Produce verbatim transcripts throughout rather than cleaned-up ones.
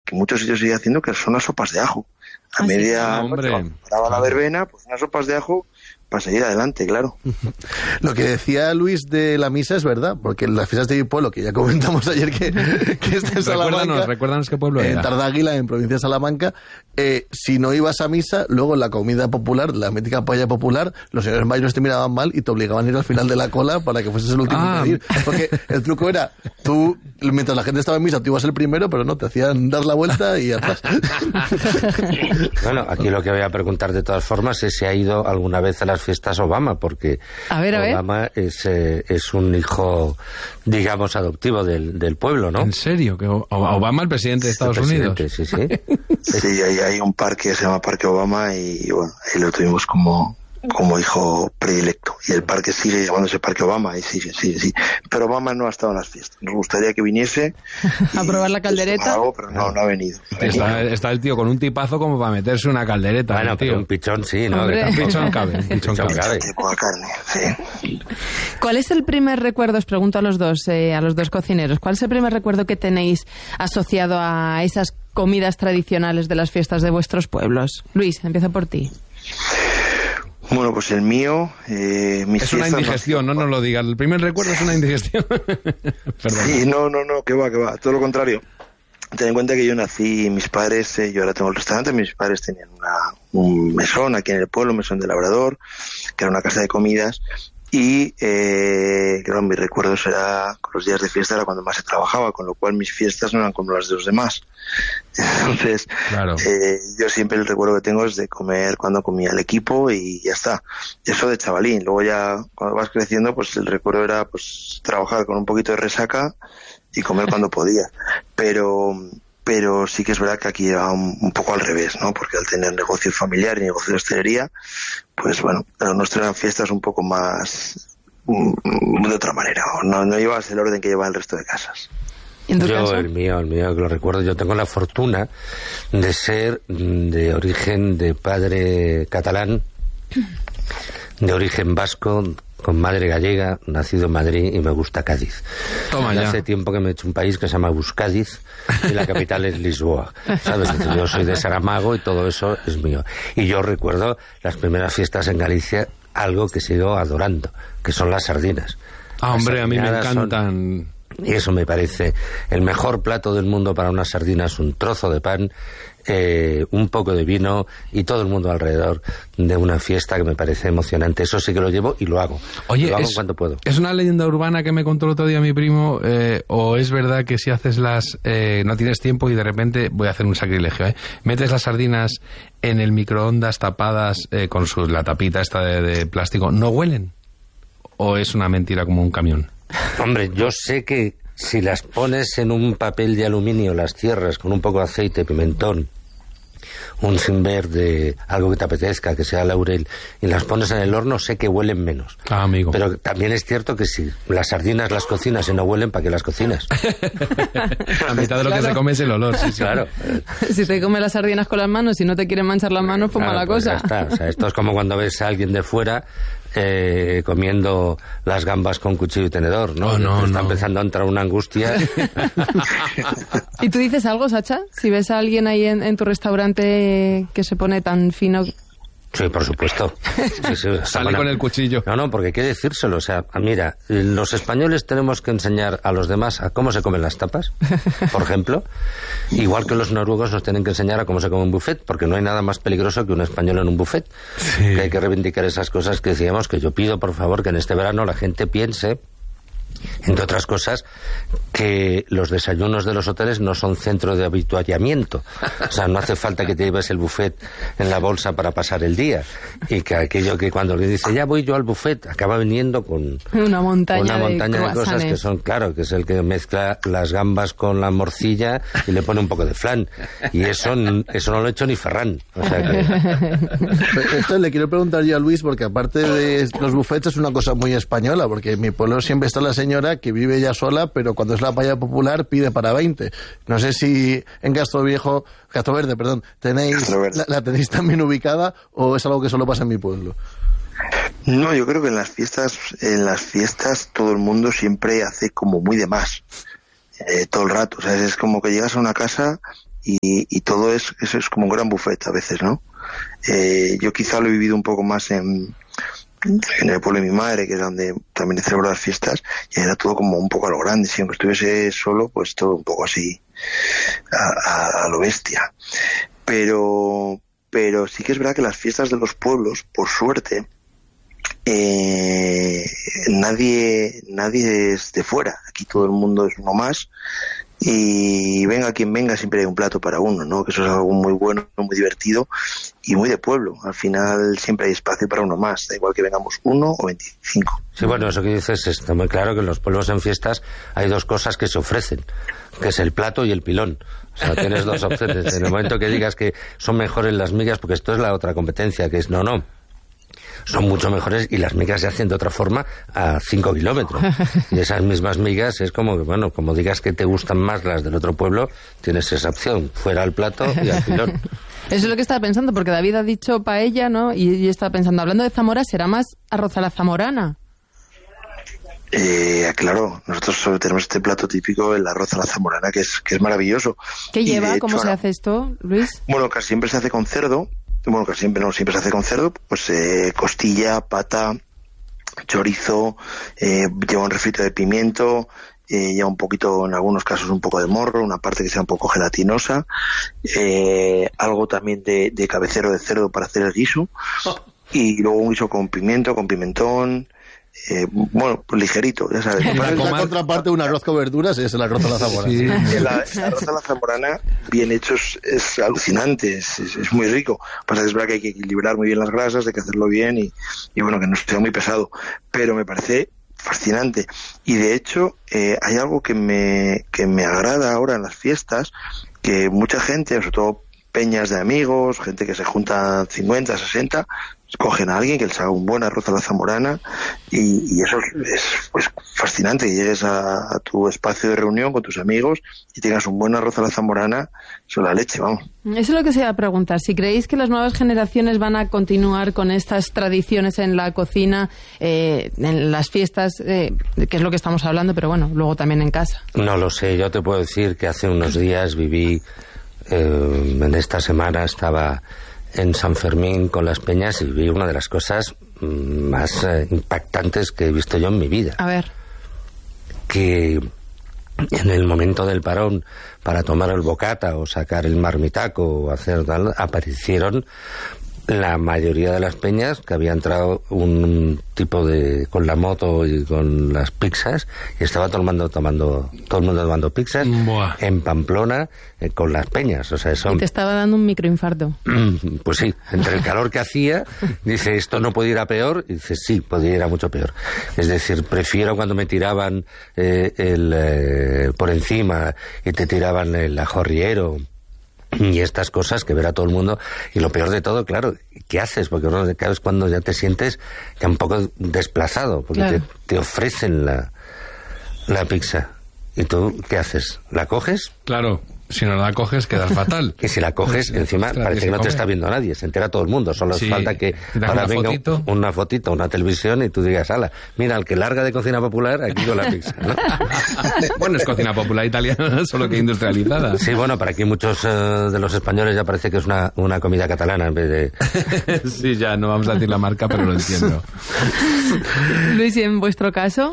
que muchos sitios siguen haciendo, que son las sopas de ajo. A ¿Ah, media sí? noche, cuando paraba la verbena, pues unas sopas de ajo para seguir adelante, claro. Lo que decía Luis de la misa es verdad, porque en las fiestas de mi pueblo, que ya comentamos ayer que, que está en Salamanca... Recuérdanos, recuérdanos qué pueblo era. En Tardáguila, en provincia de Salamanca, eh, si no ibas a misa, luego en la comida popular, la mítica paella popular, los señores mayores te miraban mal y te obligaban a ir al final de la cola para que fueses el último Ah. en ir. Porque el truco era, tú, mientras la gente estaba en misa, tú ibas el primero, pero no, te hacían dar la vuelta y atrás. Bueno, aquí lo que voy a preguntar de todas formas es si ha ido alguna vez a las fiestas Obama, porque A ver, a ver. Obama es, eh, es un hijo, digamos, adoptivo del, del pueblo, ¿no? ¿En serio? ¿Que O- Obama, el presidente de Estados El presidente, Unidos? sí, sí. Sí, hay, hay un parque que se llama Parque Obama y bueno, ahí lo tuvimos como, como hijo predilecto. Y el parque sigue llamándose Parque Obama y sigue, sigue, sí. Pero Obama no ha estado en las fiestas. Nos gustaría que viniese A y- probar la y caldereta. tomar algo, pero no, no ha venido. No ha venido. Está, está el tío con un tipazo como para meterse una caldereta. Bueno, el tío. pero un pichón sí, ¿no? Hombre. Que Un tampoco- pichón cabe, un pichón Pichón cabe. cabe. De poca carne, sí. ¿Cuál es el primer recuerdo, os pregunto a los dos, eh, a los dos cocineros, cuál es el primer recuerdo que tenéis asociado a esas comidas tradicionales de las fiestas de vuestros pueblos? Luis, empiezo por ti. Bueno, pues el mío... Eh, mis Es una fiestas indigestión, no nos lo digas. El primer recuerdo es una indigestión. Perdón. Sí, no, no, no, que va, que va, todo lo contrario. Ten en cuenta que yo nací, mis padres, eh, yo ahora tengo el restaurante, mis padres tenían una, un mesón aquí en el pueblo, un mesón de labrador, que era una casa de comidas, y eh, claro, mis recuerdos era, con los días de fiesta era cuando más se trabajaba, con lo cual mis fiestas no eran como las de los demás. Entonces, Claro. eh, yo siempre el recuerdo que tengo es de comer cuando comía el equipo y ya está. Eso de chavalín. Luego ya, cuando vas creciendo, pues el recuerdo era pues trabajar con un poquito de resaca y comer cuando podía. Pero pero sí que es verdad que aquí era un, un poco al revés, ¿no? Porque al tener negocio familiar y negocio de hostelería, pues bueno, lo nuestro eran fiestas un poco más mm, de otra manera. No, no llevas el orden que lleva el resto de casas. ¿En tu Yo, caso? el mío, el mío, que lo recuerdo, yo tengo la fortuna de ser de origen de padre catalán, de origen vasco, con madre gallega, nacido en Madrid y me gusta Cádiz. Toma Y ya. hace tiempo que me he hecho un país que se llama Buscádiz y la capital es Lisboa. ¿Sabes? Entonces, yo soy de Saramago y todo eso es mío. Y yo recuerdo las primeras fiestas en Galicia, algo que sigo adorando, que son las sardinas. Ah, hombre, Las a mí me sardinas son- encantan. Y eso me parece el mejor plato del mundo para unas sardinas, un trozo de pan, eh, un poco de vino y todo el mundo alrededor de una fiesta que me parece emocionante. Eso sí que lo llevo y lo hago. Oye, lo hago es, cuando puedo. ¿es una leyenda urbana que me contó el otro día mi primo eh, o es verdad que si haces las... Eh, no tienes tiempo y de repente voy a hacer un sacrilegio, ¿eh? Metes las sardinas en el microondas tapadas eh, con su, la tapita esta de, de plástico, ¿no huelen? ¿O es una mentira como un camión? Hombre, yo sé que si las pones en un papel de aluminio, las cierras con un poco de aceite, pimentón, un sin verde, algo que te apetezca, que sea laurel, y las pones en el horno, sé que huelen menos. Ah, amigo. Pero también es cierto que si las sardinas las cocinas y no huelen, ¿para qué las cocinas? La mitad de lo que Claro. se come es el olor, sí, sí. Claro. Si te comes las sardinas con las manos y no te quieren manchar las manos, pues Claro, mala pues cosa. ya está. O sea, esto es como cuando ves a alguien de fuera eh, comiendo las gambas con cuchillo y tenedor, ¿no? Oh, no, Está no. empezando a entrar una angustia. ¿Y tú dices algo, Sacha? Si ves a alguien ahí en, en tu restaurante que se pone tan fino... Sí, por supuesto. Sí, sí, está Sale buena. con el cuchillo. No, no, porque hay que decírselo. O sea, mira, los españoles tenemos que enseñar a los demás a cómo se comen las tapas, por ejemplo. Igual que los noruegos nos tienen que enseñar a cómo se come un buffet, porque no hay nada más peligroso que un español en un buffet. Sí. Que hay que reivindicar esas cosas que decíamos, que yo pido, por favor, que en este verano la gente piense, entre otras cosas, que los desayunos de los hoteles no son centro de habituallamiento. O sea, no hace falta que te lleves el buffet en la bolsa para pasar el día. Y que aquello que cuando le dice, ya voy yo al buffet, acaba viniendo con Una montaña, una montaña de, de, cosas que croissants. son, claro, que es el que mezcla las gambas con la morcilla y le pone un poco de flan. Y eso, eso no lo ha hecho ni Ferran. O sea que... Esto le quiero preguntar yo a Luis, porque aparte de los buffets es una cosa muy española, porque en mi pueblo siempre está la señora que vive ella sola, pero cuando es la paella popular pide para veinte. No sé si en Castro Viejo, Castro Verde, perdón, tenéis Castroverde. la, la tenéis también ubicada o es algo que solo pasa en mi pueblo. No, yo creo que en las fiestas, en las fiestas todo el mundo siempre hace como muy de más, eh, todo el rato. O sea, es como que llegas a una casa y, y todo es, eso es como un gran buffet a veces, ¿no? Eh, yo quizá lo he vivido un poco más en, en el pueblo de mi madre, que es donde también celebro las fiestas, y era todo como un poco a lo grande. Si aunque estuviese solo, pues todo un poco así a, a, a lo bestia. Pero, pero sí que es verdad que las fiestas de los pueblos, por suerte, eh, nadie, nadie es de fuera. Aquí todo el mundo es uno más. Y venga quien venga, siempre hay un plato para uno, ¿no? Que eso es algo muy bueno, muy divertido y muy de pueblo. Al final siempre hay espacio para uno más, da igual que vengamos uno o veinticinco. Sí, bueno, eso que dices está muy claro, que en los pueblos en fiestas hay dos cosas que se ofrecen, que es el plato y el pilón. O sea, tienes dos opciones. En el momento que digas que son mejores las migas, porque esto es la otra competencia, que es no, no. Son mucho mejores y las migas se hacen de otra forma a cinco kilómetros. Y esas mismas migas es como que, bueno, como digas que te gustan más las del otro pueblo, tienes esa opción, fuera al plato y al pilón. Eso es lo que estaba pensando, porque David ha dicho paella, ¿no? Y yo estaba pensando, hablando de Zamora, ¿será más arroz a la zamorana? Eh, claro, nosotros tenemos este plato típico, el arroz a la zamorana, que es, que es maravilloso. ¿Qué lleva? Hecho, ¿Cómo se no, hace esto, Luis? Bueno, casi siempre se hace con cerdo. Bueno, que siempre no, siempre se hace con cerdo, pues eh, costilla, pata, chorizo, eh, lleva un refrito de pimiento, eh, lleva un poquito, en algunos casos, un poco de morro, una parte que sea un poco gelatinosa, eh, algo también de, de cabecero de cerdo para hacer el guiso, y luego un guiso con pimiento, con pimentón. Eh, bueno, pues ligerito, ya sabes. La, la contraparte de un arroz con verduras es el arroz a la zamorana. Sí. El, el arroz a la zamorana, bien hecho, es, es alucinante, es, es, es muy rico. Pasa que es verdad que hay que equilibrar muy bien las grasas, hay que hacerlo bien y, y bueno, que no sea muy pesado. Pero me parece fascinante. Y de hecho, eh, hay algo que me, que me agrada ahora en las fiestas, que mucha gente, sobre todo peñas de amigos, gente que se junta cincuenta, sesenta, cogen a alguien que les haga un buen arroz a la zamorana y, y eso es pues fascinante, que llegues a, a tu espacio de reunión con tus amigos y tengas un buen arroz a la zamorana, eso es la leche, vamos. Eso es lo que se iba a preguntar, si creéis que las nuevas generaciones van a continuar con estas tradiciones en la cocina, eh, en las fiestas, eh, que es lo que estamos hablando, pero bueno, luego también en casa. No lo sé, yo te puedo decir que hace unos días viví, eh, en esta semana estaba en San Fermín con las peñas y vi una de las cosas más eh, impactantes que he visto yo en mi vida. A ver. Que en el momento del parón para tomar el bocata o sacar el marmitaco o hacer tal, aparecieron la mayoría de las peñas, que había entrado un tipo de con la moto y con las pizzas y estaba todo el mundo tomando todo el mundo tomando pizzas. Buah. En Pamplona eh, con las peñas, o sea, eso. Y te estaba dando un microinfarto. Pues sí, entre el calor que hacía, dice, esto no puede ir a peor, y dice, sí, podría ir a mucho peor. Es decir, prefiero cuando me tiraban eh, el eh, por encima y te tiraban el ajorriero y estas cosas, que ver a todo el mundo. Y lo peor de todo, claro, ¿qué haces? Porque uno de cada vez cuando ya te sientes ya un poco desplazado, porque claro, te, te ofrecen la, la pizza. ¿Y tú qué haces? ¿La coges? Claro, si no la coges quedas fatal. Y si la coges, sí, encima claro, parece que, que no come. Te está viendo nadie, se entera todo el mundo. Solo sí, falta que ahora venga fotito. una fotito, una televisión y tú digas, ala, mira, el que larga de cocina popular, aquí con la pizza, ¿no? Bueno, es cocina popular italiana, solo que industrializada. Sí, bueno, para aquí muchos uh, de los españoles ya parece que es una, una comida catalana en vez de... Sí, ya, no vamos a decir la marca, pero lo entiendo. Luis, ¿y en vuestro caso?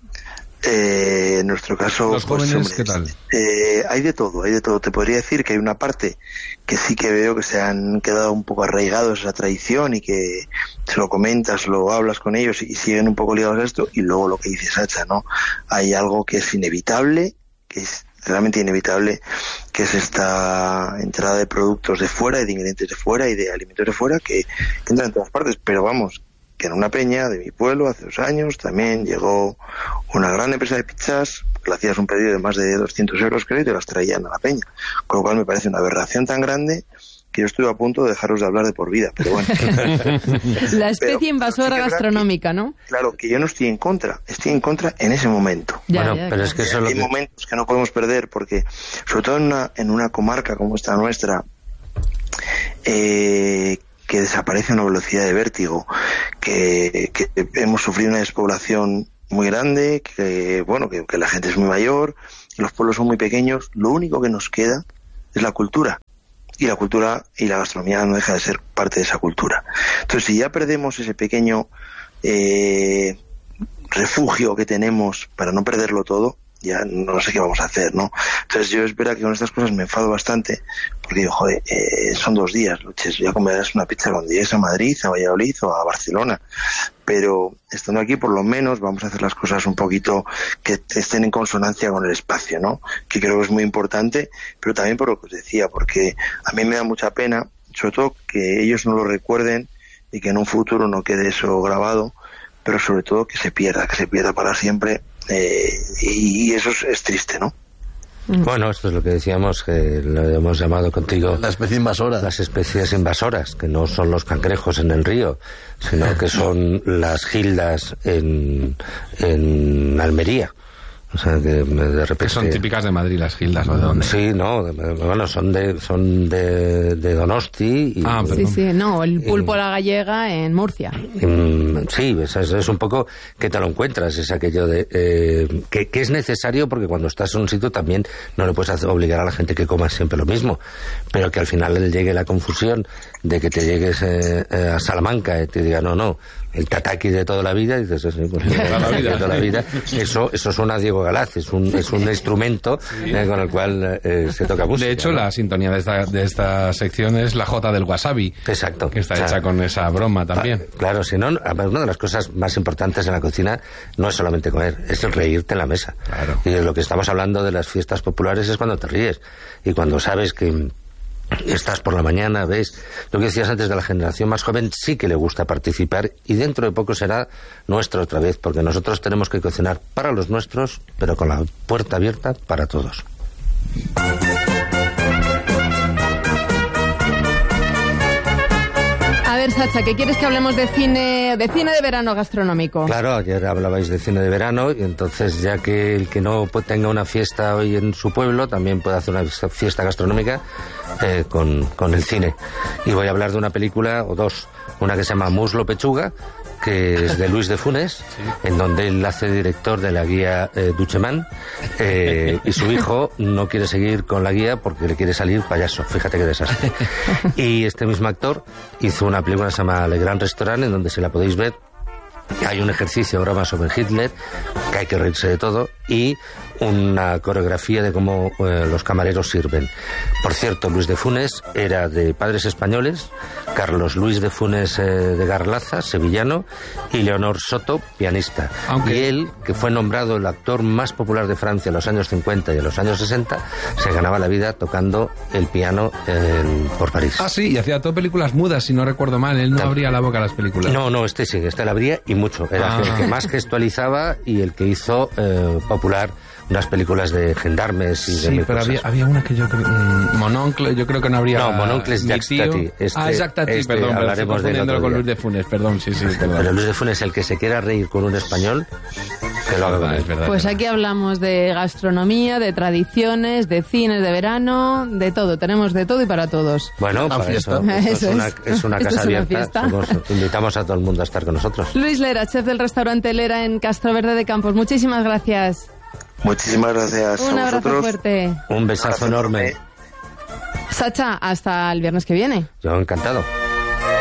Eh, en nuestro caso, los jóvenes, pues, hombre, ¿qué tal? Eh, hay de todo, hay de todo. Te podría decir que hay una parte que sí que veo que se han quedado un poco arraigados a esa tradición y que se lo comentas, lo hablas con ellos y siguen un poco ligados a esto. Y luego lo que dice Sacha, ¿no? Hay algo que es inevitable, que es realmente inevitable, que es esta entrada de productos de fuera y de ingredientes de fuera y de alimentos de fuera que, que entran en todas partes. Pero vamos, que en una peña de mi pueblo hace dos años también llegó una gran empresa de pizzas, que le hacías un pedido de más de doscientos euros, creo, y te las traían a la peña. Con lo cual me parece una aberración tan grande que yo estuve a punto de dejaros de hablar de por vida, pero bueno. La especie pero, invasora pero sí gastronómica, que, ¿no? Claro, que yo no estoy en contra, estoy en contra en ese momento. Ya, bueno, ya, pero ya. es que eso es lo hay que... momentos que no podemos perder, porque sobre todo en una, en una comarca como esta nuestra, eh, que desaparece a una velocidad de vértigo, que, que hemos sufrido una despoblación muy grande, que bueno, que, que la gente es muy mayor, los pueblos son muy pequeños, lo único que nos queda es la cultura. Y la cultura y la gastronomía no deja de ser parte de esa cultura. Entonces, si ya perdemos ese pequeño eh, refugio que tenemos para no perderlo todo, ya no sé qué vamos a hacer, ¿no? Entonces yo es verdad que con estas cosas me enfado bastante, porque digo, joder, eh, son dos días, Luches, ya comerás una pizza cuando llegues a Madrid, a Valladolid o a Barcelona, pero estando aquí por lo menos vamos a hacer las cosas un poquito que estén en consonancia con el espacio, ¿no? Que creo que es muy importante, pero también por lo que os decía, porque a mí me da mucha pena, sobre todo que ellos no lo recuerden y que en un futuro no quede eso grabado, pero sobre todo que se pierda, que se pierda para siempre. Eh, y, y eso es, es triste, ¿no? Bueno, esto es lo que decíamos, que lo hemos llamado contigo la especie invasora. Las especies invasoras, que no son los cangrejos en el río, sino que son las gildas en, en Almería. O sea, que de repente... Que son típicas de Madrid las gildas, ¿o de dónde? Sí, no, de, bueno, son de son de, de Donosti. Y, ah, sí, sí, no, el pulpo a la gallega en Murcia. En, sí, es, es un poco que te lo encuentras, es aquello de... Eh, que, que es necesario porque cuando estás en un sitio también no le puedes hacer, obligar a la gente que coma siempre lo mismo, pero que al final le llegue la confusión de que te llegues eh, a Salamanca y te diga, no, no, el tataki de toda la vida, y dices, sí, pues de toda la vida, de toda la vida. Eso, eso suena a Diego Galaz, es un, es un instrumento sí. eh, con el cual eh, se toca música. De hecho, ¿no? La sintonía de esta, de esta sección es la Jota del Wasabi. Exacto. Que está o sea, hecha con esa broma también. Claro, si no, una de las cosas más importantes en la cocina no es solamente comer, es el reírte en la mesa. Claro. Y de lo que estamos hablando de las fiestas populares es cuando te ríes. Y cuando sabes que estás por la mañana, ves lo que decías antes de la generación más joven, sí que le gusta participar y dentro de poco será nuestro otra vez, porque nosotros tenemos que cocinar para los nuestros, pero con la puerta abierta para todos. A ver, Sacha, ¿qué quieres que hablemos de cine, de cine de verano gastronómico? Claro, ayer hablabais de cine de verano y entonces ya que el que no tenga una fiesta hoy en su pueblo también puede hacer una fiesta gastronómica eh, con, con el cine. Y voy a hablar de una película o dos, una que se llama Muslo Pechuga, que es de Luis de Funes, sí. En donde él hace director de la guía eh, Ducheman, eh, y su hijo no quiere seguir con la guía porque le quiere salir payaso. Fíjate qué desastre. Y este mismo actor hizo una película que se llama Le Gran Restaurant, en donde si la podéis ver, hay un ejercicio, broma sobre Hitler, que hay que reírse de todo, y una coreografía de cómo eh, los camareros sirven. Por cierto, Luis de Funes era de padres españoles, Carlos Luis de Funes eh, de Garlaza, sevillano, y Leonor Soto, pianista. Aunque... Y él, que fue nombrado el actor más popular de Francia en los años cincuenta y en los años sesenta, se ganaba la vida tocando el piano en, por París. Ah, sí, y hacía todo películas mudas, si no recuerdo mal, él no Tal... abría la boca a las películas. No, no, este sí, este la abría y mucho. Era ah. el que más gestualizaba y el que hizo eh, popular unas películas de gendarmes y sí, de pero había, había una que yo creo... Mmm, Mononcle, yo creo que no habría... No, Mononcle es Jacques Tati. Este, ah, Jacques Tati, este, perdón, hablaremos de él con Luis de Funes, perdón, sí, sí, perdón. Pero Luis de Funes, el que se quiera reír con un español, que lo haga con él. Pues verdad. Aquí hablamos de gastronomía, de tradiciones, de cines de verano, de todo, tenemos de todo y para todos. Bueno, para eso, eso, eso es una, es una casa es una abierta, Somos, invitamos a todo el mundo a estar con nosotros. Luis Lera, chef del restaurante Lera en Castroverde de Campos, muchísimas gracias. Muchísimas gracias. Un a abrazo vosotros. fuerte. Un besazo enorme. Sacha, hasta el viernes que viene. Yo encantado.